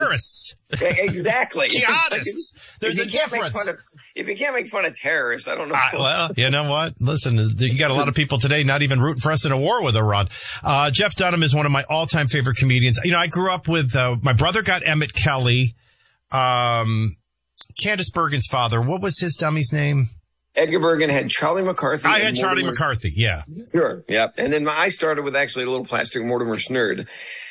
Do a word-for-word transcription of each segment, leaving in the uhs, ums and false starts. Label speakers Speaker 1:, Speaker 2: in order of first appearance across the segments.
Speaker 1: terrorists.
Speaker 2: Exactly.
Speaker 1: Jihadists. There's a difference.
Speaker 2: Of, if you can't make fun of terrorists, I don't know.
Speaker 1: Uh, well, you know what? Listen, you got a lot of people today not even rooting for us in a war with Iran. Uh, Jeff Dunham is one of my all-time favorite comedians. You know, I grew up with, uh, my brother got Emmett Kelly. Um, Candace Bergen's father, what was his dummy's name?
Speaker 2: Edgar Bergen had Charlie McCarthy.
Speaker 1: I had Charlie Mortimer. McCarthy, yeah.
Speaker 2: Sure, yeah. And then my, I started with actually a little plastic Mortimer Snerd.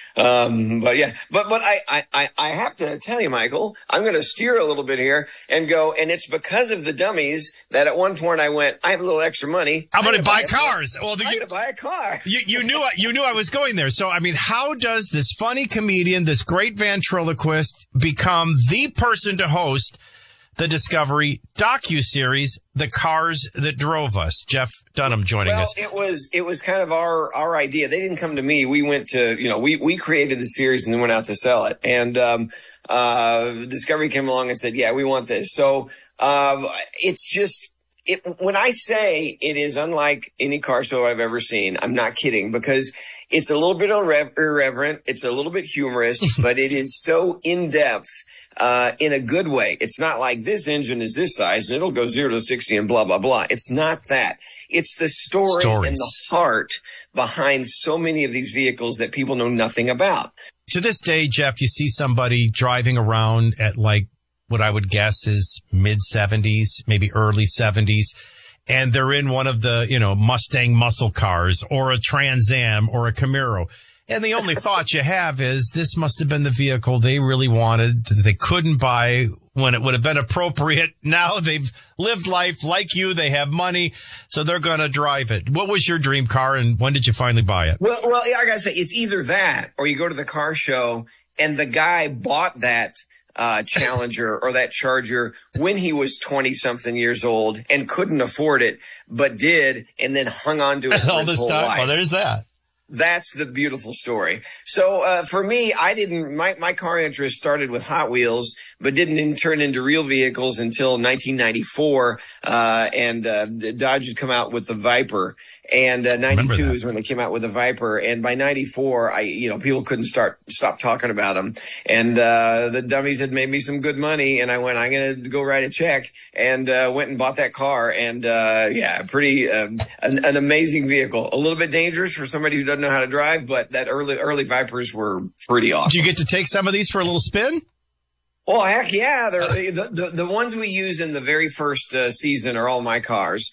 Speaker 2: Um, but yeah, but, but I, I, I have to tell you, Michael, I'm going to steer a little bit here and go, and it's because of the dummies that at one point I went, I have a little extra money.
Speaker 1: I'm going to buy cars. Well,
Speaker 2: I'm going to buy a car.
Speaker 1: You, you knew, you knew I was going there. So, I mean, how does this funny comedian, this great ventriloquist become the person to host the Discovery docuseries, The Cars That Drove Us? Jeff Dunham joining
Speaker 2: well,
Speaker 1: us.
Speaker 2: Well, it was it was kind of our our idea. They didn't come to me. We went to, you know, we, we created the series and then went out to sell it. And um, uh, Discovery came along and said, yeah, we want this. So um, it's just, it, when I say it is unlike any car show I've ever seen, I'm not kidding, because it's a little bit irre- irreverent. It's a little bit humorous, but it is so in-depth. Uh, in a good way. It's not like this engine is this size and it'll go zero to sixty and blah, blah, blah. It's not that. It's the story Stories. and the heart behind so many of these vehicles that people know nothing about.
Speaker 1: To this day, Jeff, you see somebody driving around at like what I would guess is mid seventies, maybe early seventies. And they're in one of the, you know, Mustang muscle cars or a Trans Am or a Camaro. And the only thought you have is this must have been the vehicle they really wanted that they couldn't buy when it would have been appropriate. Now they've lived life like you. They have money, so they're going to drive it. What was your dream car, and when did you finally buy it?
Speaker 2: Well, well, yeah, I got to say, it's either that or you go to the car show and the guy bought that uh Challenger or that Charger when he was twenty-something years old and couldn't afford it, but did, and then hung on to it for
Speaker 1: all
Speaker 2: his
Speaker 1: this
Speaker 2: whole
Speaker 1: time.
Speaker 2: life.
Speaker 1: Well, there's that.
Speaker 2: That's the beautiful story. So, uh, for me, I didn't, my, my car interest started with Hot Wheels, but didn't turn into real vehicles until nineteen ninety-four. Uh, and, uh, Dodge had come out with the Viper, and, uh, ninety-two is when they came out with the Viper. And by ninety-four, I, you know, people couldn't start, stop talking about them. And, uh, the dummies had made me some good money, and I went, I'm going to go write a check, and, uh, went and bought that car. And, uh, yeah, pretty, uh, an, an amazing vehicle. A little bit dangerous for somebody who doesn't know how to drive, but that early early Vipers were pretty awesome.
Speaker 1: Do you get to take some of these for a little spin?
Speaker 2: Oh, heck yeah. They're, the, the, the ones we use in the very first uh, season are all my cars.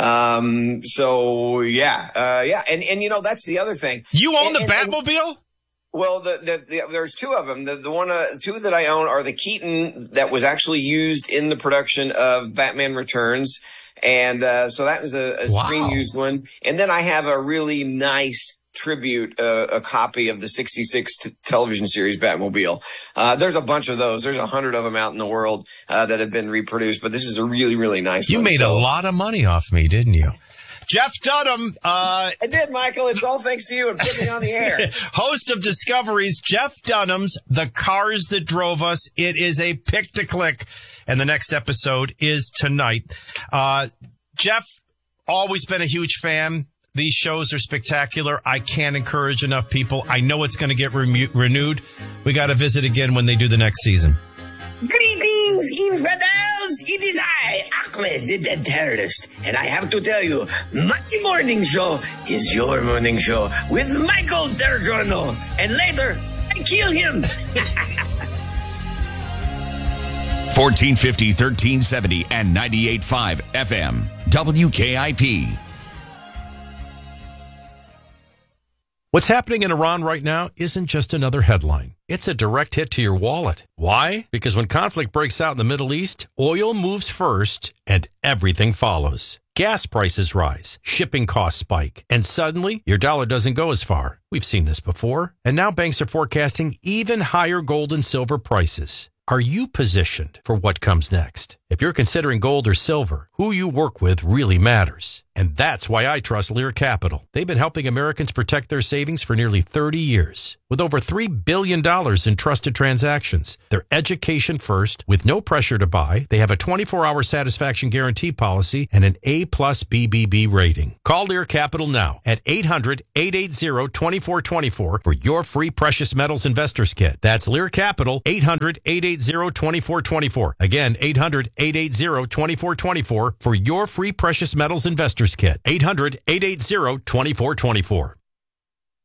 Speaker 2: Um, so, yeah. Uh, yeah. And, and, you know, that's the other thing.
Speaker 1: You own
Speaker 2: and,
Speaker 1: the
Speaker 2: and,
Speaker 1: Batmobile?
Speaker 2: And, well, the, the, the, there's two of them. The, the one, uh, two that I own are the Keaton that was actually used in the production of Batman Returns. And, uh, so that was a, a
Speaker 1: wow.
Speaker 2: screen used one. And then I have a really nice tribute, uh, a copy of the sixty-six t- television series Batmobile. Uh, there's a bunch of those. There's a hundred of them out in the world, uh, that have been reproduced, but this is a really, really nice
Speaker 1: you
Speaker 2: one.
Speaker 1: You made
Speaker 2: so,
Speaker 1: a lot of money off me, didn't you? Jeff Dunham, uh,
Speaker 2: I did, Michael. It's all thanks to you and putting me on the air.
Speaker 1: Host of Discoveries, Jeff Dunham's The Cars That Drove Us. It is a pick to click, and the next episode is tonight. Uh, Jeff, always been a huge fan. These shows are spectacular. I can't encourage enough people. I know it's going to get re- renewed. We got to visit again when they do the next season.
Speaker 3: Greetings, infidels! It is I, Ahmed, the Dead Terrorist. And I have to tell you, my morning show is your morning show with Michael Tergiano. And later, I kill him.
Speaker 4: fourteen fifty, thirteen seventy, and ninety-eight point five F M. W K I P.
Speaker 1: What's happening in Iran right now isn't just another headline. It's a direct hit to your wallet. Why? Because when conflict breaks out in the Middle East, oil moves first and everything follows. Gas prices rise, shipping costs spike, and suddenly your dollar doesn't go as far. We've seen this before. And now banks are forecasting even higher gold and silver prices. Are you positioned for what comes next? If you're considering gold or silver, who you work with really matters. And that's why I trust Lear Capital. They've been helping Americans protect their savings for nearly thirty years. With over three billion dollars in trusted transactions, they're education first with no pressure to buy. They have a twenty-four hour satisfaction guarantee policy and an A plus B B B rating. Call Lear Capital now at eight hundred, eight eight zero, two four two four for your free precious metals investors kit. That's Lear Capital, eight hundred, eight eight zero, two four two four. Again, eight hundred, eight eight zero, two four two four for your free precious metals investors kit. eight hundred, eight eight zero, two four two four.